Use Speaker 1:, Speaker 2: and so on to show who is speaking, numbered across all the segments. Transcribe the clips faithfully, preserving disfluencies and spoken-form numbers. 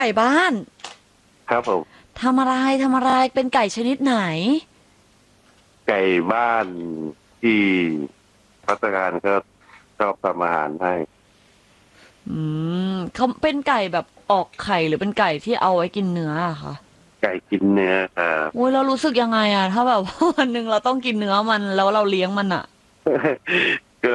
Speaker 1: ก่บ้าน
Speaker 2: ครับผม
Speaker 1: ทำอะไรทำอะไรเป็นไก่ชนิดไหน
Speaker 2: ไก่บ้านที่พัฒการก็ชอบทำอาหารให้
Speaker 1: อืมเขาเป็นไก่แบบออกไข่หรือเป็นไก่ที่เอาไว้กินเนื้ออะคะ
Speaker 2: ไก่กินเนื้อครับ
Speaker 1: โอ้ยเรารู้สึกยังไงอะถ้าแบบวันหนึ่งเราต้องกินเนื้อมันแล้วเราเลี้ยงมันอะ
Speaker 2: ก็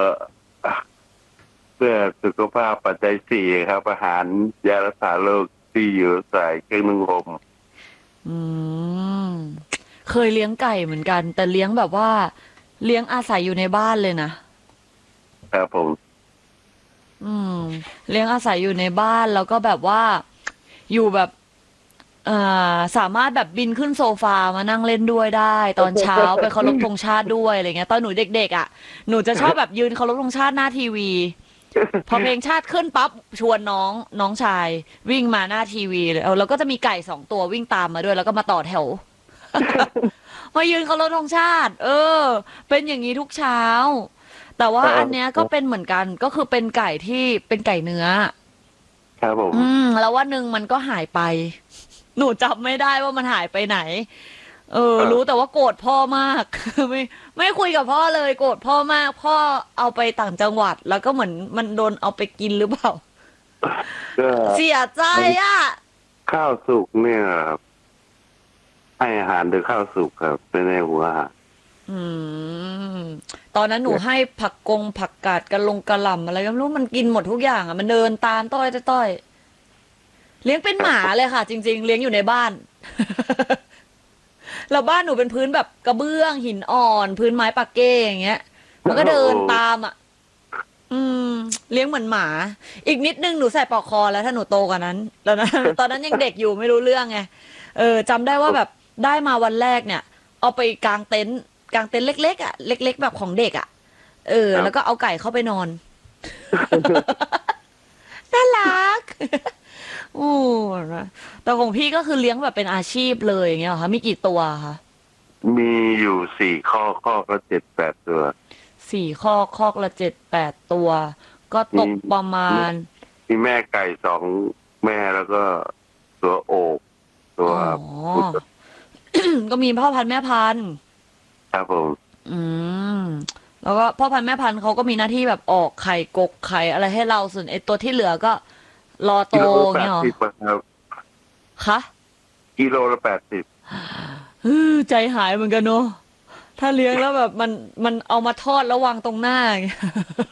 Speaker 2: เพื่อสุขภาพปัจจัยสี่ครับอาหารยารักษาโรคที่อยู่ใส่เครื่องนึ่งลม
Speaker 1: อืมเคยเลี้ยงไก่เหมือนกันแต่เลี้ยงแบบว่าเลี้ยงอาศัยอยู่ในบ้านเลยนะ
Speaker 2: ครับผม
Speaker 1: อืมเลี้ยงอาศัยอยู่ในบ้านแล้วก็แบบว่าอยู่แบบ เอ่อสามารถแบบบินขึ้นโซฟามานั่งเล่นด้วยได้ตอนเช้าไปเคารพธงชาติด้วยอะไรเงี้ยตอนหนูเด็กๆอ่ะหนูจะชอบแบบยืนเคารพธงชาติหน้าทีวีพอเพลงชาติขึ้นปั๊บชวนน้องน้องชายวิ่งมาหน้าทีวีเลยเอาแล้วก็จะมีไก่สองตัววิ่งตามมาด้วยแล้วก็มาต่อแถวมายืนเคารพธงชาติเออเป็นอย่างนี้ทุกเช้าแต่ว่า
Speaker 2: เอ
Speaker 1: อันเนี้ยก็
Speaker 2: อ
Speaker 1: เป็นเหมือนกันก็คือเป็นไก่ที่เป็นไก่เนื้อ
Speaker 2: ครับผม
Speaker 1: อืมแล้ววันหนึ่งมันก็หายไป หนูจำไม่ได้ว่ามันหายไปไหน เออ
Speaker 2: เออ
Speaker 1: รู้แต่ว่าโกรธพ่อมากไม่ไม่คุยกับพ่อเลยโกรธพ่อมากพ่อเอาไปต่างจังหวัดแล้วก็เหมือนมันโดนเอาไปกินหรือเปล่า
Speaker 2: ก็
Speaker 1: เสียใจอ่ะ
Speaker 2: ข้าวสุกเนี่ยครับให้อาหารโดยข้าวสุกครับไม่ในหัวอาหาร
Speaker 1: อืมตอนนั้นหนูให้ผักกงผักกาดกะลงกะหล่ำอะไรก็ไม่รู้มันกินหมดทุกอย่างอ่ะมันเดินตามต้อยต้อยต้อยเลี้ยงเป็นหมาเลยค่ะจริงๆเลี้ยงอยู่ในบ้าน แล้วบ้านหนูเป็นพื้นแบบกระเบื้องหินอ่อนพื้นไม้ปักเก้อย่างเงี้ยมันก็
Speaker 2: โอ้โห
Speaker 1: เดินตามอ่ะอืมเลี้ยงเหมือนหมาอีกนิดนึงหนูใส่ปลอกคอแล้วถ้าหนูโตกว่านั้นแล้วนะตอนนั้นยังเด็กอยู่ไม่รู้เรื่องไงเออจำได้ว่าแบบได้มาวันแรกเนี่ยเอาไปกางเต็นท์กางเต็นท์เล็กๆอ่ะเล็กๆแบบของเด็กอ่ะเออ
Speaker 2: ครับ
Speaker 1: แล้วก็เอาไก่เข้าไปนอนน่ารักโอ้นะแต่ของพี่ก็คือเลี้ยงแบบเป็นอาชีพเลยอย่างเงี้ยเหรอคะมีกี่ตัวคะ
Speaker 2: มีอยู่สี่ข้อข้อก็เจ็ดแปดตัว
Speaker 1: สี่คอกคอกละเจ็ดแปดตัวก็ต
Speaker 2: มี
Speaker 1: กประมาณ
Speaker 2: มีแม่ไก่สองแม่แล้วก็ตัวโอกตัว
Speaker 1: อ๋อ
Speaker 2: ผู้
Speaker 1: ก็มีพ่อพันธุ์แม่พันธุ์
Speaker 2: ครับผม
Speaker 1: อืมแล้วก็พ่อพันธุ์แม่พันธุ์เขาก็มีหน้าที่แบบออกไข่กกไข่อะไรให้เราส่วนไอ้ตัวที่เหลือก็รอโต
Speaker 2: กิโลละแป
Speaker 1: อย่างเงี้ยเหรอ
Speaker 2: ดสิบครับ
Speaker 1: คะ
Speaker 2: กิโลละแปดสิบ
Speaker 1: ฮือใจหายเหมือนกันเนอะถ้าเลี้ยงแล้วแบบมันมันเอามาทอดแล้ววางตรงหน้าอย่างเงี้ย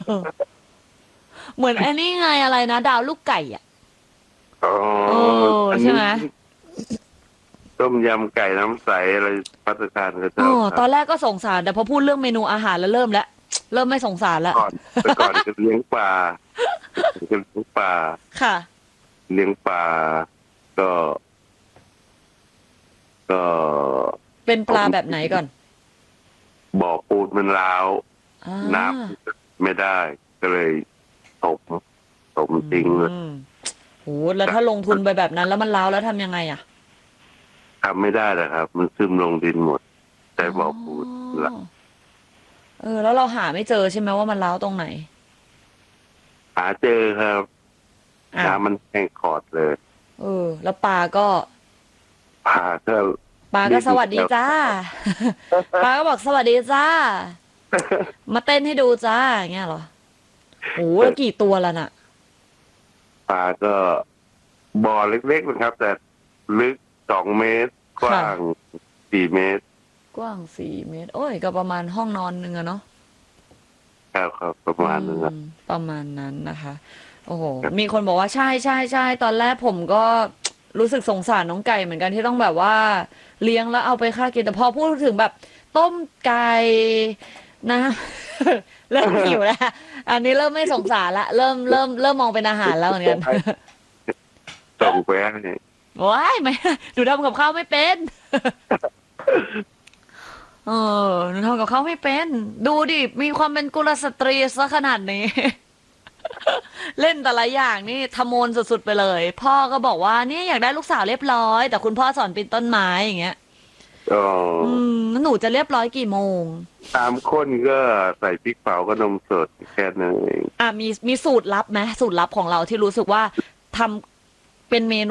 Speaker 1: เหมือนไอ้นี่ไงอะไรนะดาวลูกไก่อ่ะ
Speaker 2: อ๋อ
Speaker 1: โอ้
Speaker 2: อันนี้
Speaker 1: ใช่ไหม
Speaker 2: ต้มยำไก่น้ำใสอะไรภัตตาคารก็ช
Speaker 1: อ๋อ
Speaker 2: อบครับ
Speaker 1: ตอนแรกก็สงสารแต่พอพูดเรื่องเมนูอาหารแล้วเริ่มแล้วเริ่มไม่สงสารแล้ว
Speaker 2: ก่อนแต่ก่อนก็เลี้ยงปลาก็เลี้ยงปลา
Speaker 1: ค่ะ
Speaker 2: เลี้ยงปลาก็ก็
Speaker 1: เป็นป
Speaker 2: ผม
Speaker 1: ลาแบบไหนก่อน
Speaker 2: บ่อปูนมันร้าว
Speaker 1: อ่
Speaker 2: น้
Speaker 1: า
Speaker 2: ำไม่ได้ก็เลยถมถม
Speaker 1: อื
Speaker 2: ทิ้งเลย
Speaker 1: มโหแล้วถ้าลงทุนไปแบบนั้นแล้วมันร้าวแล้วทำยังไงอ่ะ
Speaker 2: ทำไม่ได้เลยครับมันซึมลงดินหมดใช้
Speaker 1: อ๋
Speaker 2: บ่อปูน
Speaker 1: อ
Speaker 2: ละ
Speaker 1: เออแล้วเราหาไม่เจอใช่ไหมว่ามันร้าวตรงไหน
Speaker 2: หาเจอครับ
Speaker 1: อ้าว
Speaker 2: น้ำมันแห้งขอดเลย
Speaker 1: เออแล้วปลาก็
Speaker 2: ปลาก็
Speaker 1: ปลาก็ส
Speaker 2: ดิ้น
Speaker 1: วัสดี
Speaker 2: แล้ว
Speaker 1: จ้าปลาก็บอกสวัสดีจ้ามาเต้นให้ดูจ้าอย่างเงี้ยเหรอโหแล้วกี่ตัวแล้วน่ะ
Speaker 2: ปลาก็บ่อเล็กๆนะครับแต่ลึกสองเมตรก
Speaker 1: ค่ะ
Speaker 2: ว้างสี่เมตร
Speaker 1: กว้างสี่เมตรโอ้ยก็ประมาณห้องนอนหนึ่งอะเนาะ
Speaker 2: ครับครับประ
Speaker 1: อื
Speaker 2: มาณนึงครับ
Speaker 1: มประมาณนั้นนะคะโอ้โห
Speaker 2: ครับ
Speaker 1: มีคนบอกว่าใช่ใช่ใช่ตอนแรกผมก็รู้สึกสงสารน้องไก่เหมือนกันที่ต้องแบบว่าเลี้ยงแล้วเอาไปฆ่ากินแต่พอพูดถึงแบบต้มไก่นะเริ่มหิวแล้วอันนี้เริ่มไม่สงสารละเริ่มเริ่มเริ่มมองเป็นอาหารแล้วเหมือนกัน
Speaker 2: ส่งให้ส่งไปให้
Speaker 1: ว้ายไม่หนูทำกับข้าวไม่เป็นเออหนูทำกับข้าวไม่เป็นดูดิมีความเป็นกุลสตรีซะขนาดนี้ เล่นแต่ละอย่างนี่ทะโมนสุดๆไปเลยพ่อก็บอกว่าเนี่ยอยากได้ลูกสาวเรียบร้อยแต่คุณพ่อสอนปีนต้นไม้อย่างเงี้ย
Speaker 2: ก็
Speaker 1: อืมแล้วหนูจะเรียบร้อยกี่โมง
Speaker 2: ตามข้นก็ใส่พริกเผาก็นมสดแค่นั้นเอง
Speaker 1: อ่ะมีมีสูตรลับไหมสูตรลับของเราที่รู้สึกว่าทำเป็นเม